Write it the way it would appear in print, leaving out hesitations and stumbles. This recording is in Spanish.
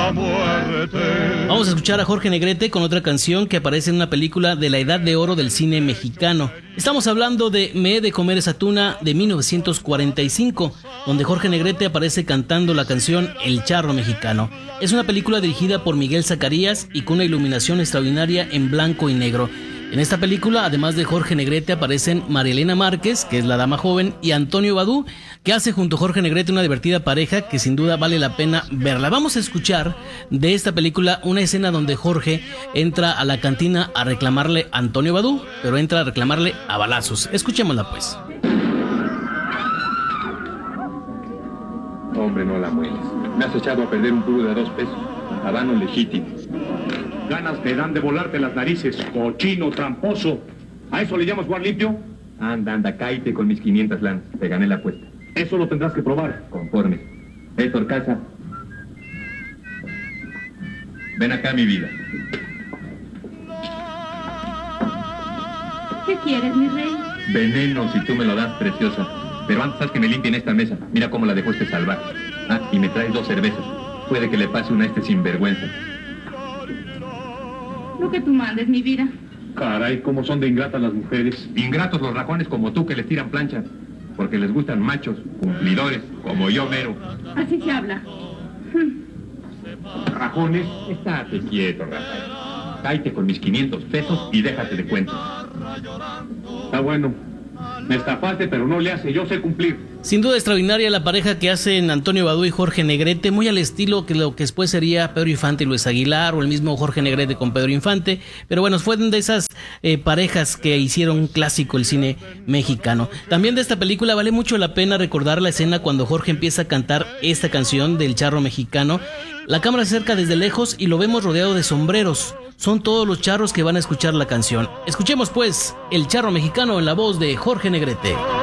la muerte. Vamos a escuchar a Jorge Negrete con otra canción que aparece en una película de la edad de oro del cine mexicano. Estamos hablando de Me he de comer esa tuna de 1945, donde Jorge Negrete aparece cantando la canción El Charro Mexicano. Es una película dirigida por Miguel Zacarías y con una iluminación extraordinaria en blanco y negro. En esta película, además de Jorge Negrete, aparecen María Elena Márquez, que es la dama joven, y Antonio Badú, que hace junto a Jorge Negrete una divertida pareja que sin duda vale la pena verla. Vamos a escuchar de esta película una escena donde Jorge entra a la cantina a reclamarle a Antonio Badú, pero entra a reclamarle a balazos. Escuchémosla pues. Hombre, no la mueles. Me has echado a perder un puro de 2 pesos. Habano legítimo. Ganas te dan de volarte las narices, cochino, tramposo. ¿A eso le llamas jugar limpio? Anda, cállate con mis 500 lanas. Te gané la apuesta. Eso lo tendrás que probar. Conforme. Héctor Casa. Ven acá, mi vida. ¿Qué quieres, mi rey? Veneno, si tú me lo das, preciosa. Pero antes haz que me limpien esta mesa. Mira cómo la dejó este salvaje. Ah, y me traes 2 cervezas. Puede que le pase una a este sinvergüenza. Lo que tú mandes, mi vida. Caray, cómo son de ingratas las mujeres. Ingratos los rajones como tú que les tiran plancha. Porque les gustan machos, cumplidores, como yo mero. Así se habla. Rajones. Estate quieto, Rafael. Cállate con mis 500 pesos y déjate de cuentos. Está bueno. Me estafaste, pero no le hace. Yo sé cumplir. Sin duda extraordinaria la pareja que hacen Antonio Badú y Jorge Negrete, muy al estilo que lo que después sería Pedro Infante y Luis Aguilar, o el mismo Jorge Negrete con Pedro Infante, pero bueno, fueron de esas parejas que hicieron un clásico el cine mexicano. También de esta película vale mucho la pena recordar la escena cuando Jorge empieza a cantar esta canción del Charro Mexicano. La cámara se acerca desde lejos y lo vemos rodeado de sombreros. Son todos los charros que van a escuchar la canción. Escuchemos pues El Charro Mexicano en la voz de Jorge Negrete.